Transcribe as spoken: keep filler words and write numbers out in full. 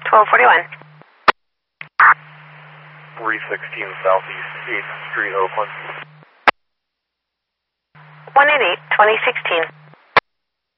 twelve forty-one. three sixteen Southeast eighth Street, Oakland. one eighty-eight, twenty sixteen.